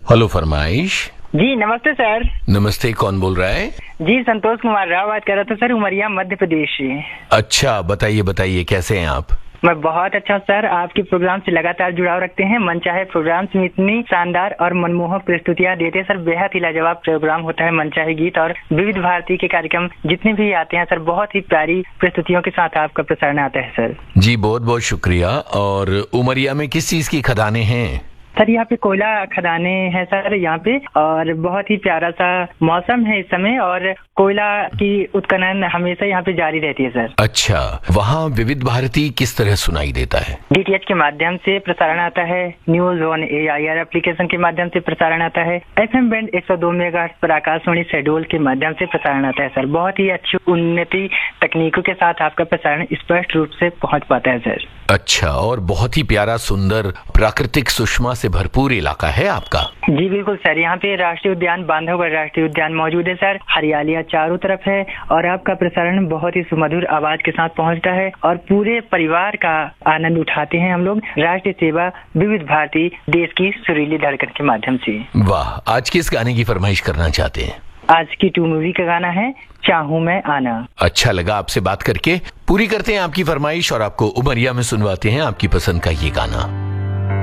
Hello फरमाइश। जी नमस्ते sir. नमस्ते, कौन बोल रहा है? जी संतोष कुमार राव बात कर रहा था सर, उमरिया मध्य प्रदेश से। अच्छा, बताइए बताइए, कैसे हैं आप? मैं बहुत अच्छा सर, आपके प्रोग्राम से लगातार जुड़ाव रखते हैं। मनचाहे प्रोग्राम में इतनी शानदार और मनमोहक प्रस्तुतियां देते हैं सर, बेहद ही लाजवाब प्रोग्राम होता है मनचाहे गीत। और विविध भारती के कार्यक्रम जितने भी आते हैं सर, बहुत ही प्यारी प्रस्तुतियों के साथ आपका प्रसारण आता है सर। जी बहुत बहुत शुक्रिया। और उमरिया में किस चीज की खदानें हैं? सर यहाँ पे कोयला खदाने हैं सर यहाँ पे, और बहुत ही प्यारा सा मौसम है इस समय, और कोयला की उत्खनन हमेशा यहाँ पे जारी रहती है सर। अच्छा, वहाँ विविध भारती किस तरह सुनाई देता है? डीटीएच के माध्यम से प्रसारण आता है, न्यूज ऑन एआईआर एप्लीकेशन के माध्यम से प्रसारण आता है, एफएम बैंड 102 मेगाहर्ट्ज पर आकाशवाणी शेड्यूल के माध्यम से प्रसारण आता है सर। बहुत ही अच्छी उन्नति तकनीकों के साथ आपका प्रसारण स्पष्ट रूप से पहुंच पाता है सर। अच्छा, और बहुत ही प्यारा, सुंदर, प्राकृतिक सुषमा से भरपूर इलाका है आपका। जी बिल्कुल सर, यहाँ पे राष्ट्रीय उद्यान बांधवगढ़ राष्ट्रीय उद्यान मौजूद है सर। हरियालियाँ चारों तरफ है, और आपका प्रसारण बहुत ही सुमधुर आवाज के साथ पहुँचता है, और पूरे परिवार का आनंद उठाते हैं हम लोग राष्ट्रीय सेवा विविध भारती देश की सुरीली धड़कन के माध्यम से। वाह, आज किस गाने की फरमाइश करना चाहते हैं? आज की 2 मूवी का गाना है चाहूं मैं आना। अच्छा लगा आपसे बात करके। पूरी करते हैं आपकी फरमाइश और आपको उमरिया में सुनवाते हैं आपकी पसंद का ये गाना।